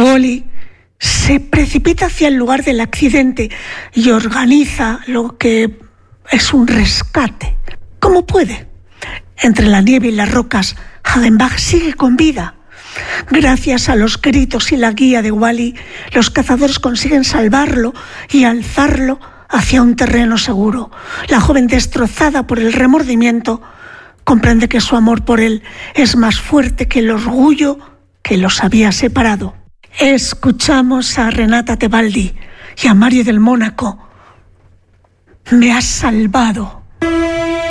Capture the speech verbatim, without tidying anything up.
Wally se precipita hacia el lugar del accidente y organiza lo que es un rescate. ¿Cómo puede? Entre la nieve y las rocas, Hagenbach sigue con vida. Gracias a los gritos y la guía de Wally, los cazadores consiguen salvarlo y alzarlo hacia un terreno seguro. La joven, destrozada por el remordimiento, comprende que su amor por él es más fuerte que el orgullo que los había separado. Escuchamos a Renata Tebaldi y a Mario del Mónaco. Me has salvado.